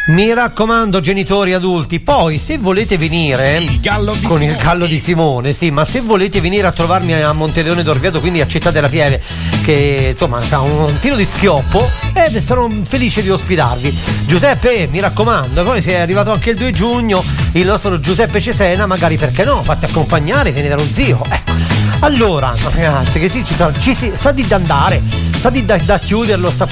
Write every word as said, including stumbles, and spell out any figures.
Mi raccomando, genitori adulti, poi se volete venire il gallo di con Simone. il gallo di Simone, sì, ma se volete venire a trovarmi a Monteleone d'Orvieto, quindi a Città della Pieve, che insomma sa un tiro di schioppo, e eh, sono felice di ospitarvi. Giuseppe, mi raccomando, poi se è arrivato anche il due giugno il nostro Giuseppe Cesena, magari perché no, fatti accompagnare, vieni da uno zio, ecco. Allora, ragazzi, che sì, ci sa, ci si, sa di andare, sa di da, da chiuderlo sta